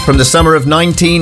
From the summer of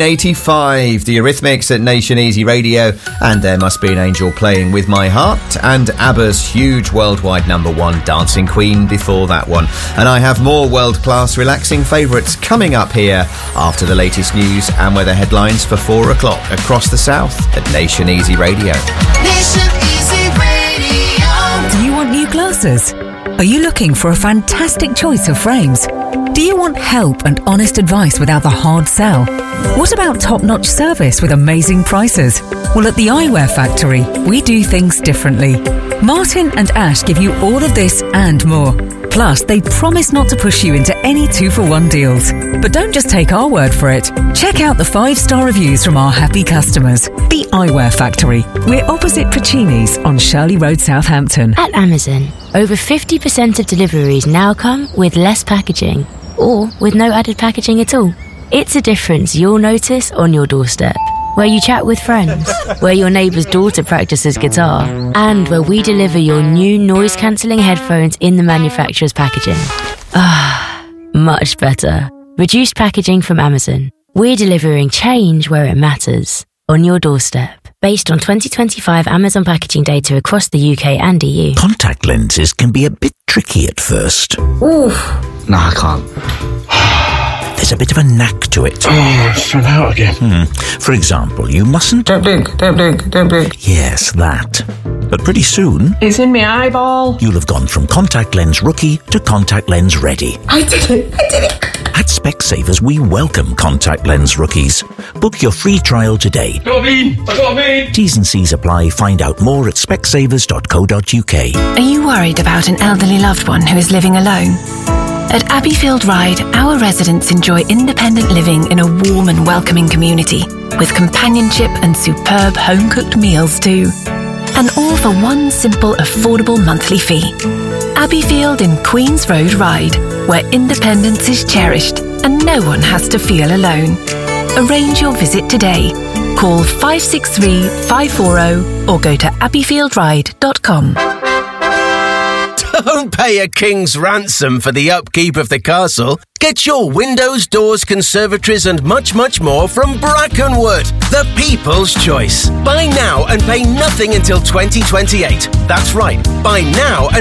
1985, the Eurythmics at Nation Easy Radio, and There Must Be an Angel Playing With My Heart, and ABBA's huge worldwide #1 Dancing Queen before that one. And I have more world-class relaxing favourites coming up here after the latest news and weather headlines for 4 o'clock across the south at Nation Easy Radio. Nation Easy Radio. Do you want new glasses? Are you looking for a fantastic choice of frames? Do you want help and honest advice without the hard sell? What about top-notch service with amazing prices? Well, at the Eyewear Factory, we do things differently. Martin and Ash give you all of this and more. Plus, they promise not to push you into any 2-for-1 deals. But don't just take our word for it. Check out the 5-star reviews from our happy customers. The Eyewear Factory. We're opposite Puccini's on Shirley Road, Southampton. At Amazon, over 50% of deliveries now come with less packaging, or with no added packaging at all. It's a difference you'll notice on your doorstep, where you chat with friends, where your neighbour's daughter practices guitar, and where we deliver your new noise-cancelling headphones in the manufacturer's packaging. Ah, much better. Reduced packaging from Amazon. We're delivering change where it matters, on your doorstep. Based on 2025 Amazon packaging data across the UK and EU. Contact lenses can be a bit tricky at first. Oof. No, I can't. There's a bit of a knack to it. Oh, I fell out again. For example, you mustn't... Don't blink, don't blink, don't blink. Yes, that. But pretty soon... It's in my eyeball. You'll have gone from contact lens rookie to contact lens ready. I did it. At Specsavers, we welcome contact lens rookies. Book your free trial today. I got a bean. T's and C's apply. Find out more at specsavers.co.uk. Are you worried about an elderly loved one who is living alone? At Abbeyfield Ride, our residents enjoy independent living in a warm and welcoming community, with companionship and superb home-cooked meals too. And all for one simple, affordable monthly fee. Abbeyfield in Queen's Road Ride, where independence is cherished and no one has to feel alone. Arrange your visit today. Call 563 540 or go to abbeyfieldride.com. Don't pay a king's ransom for the upkeep of the castle. Get your windows, doors, conservatories and much, much more from Brackenwood, the people's choice. Buy now and pay nothing until 2028. That's right, buy now and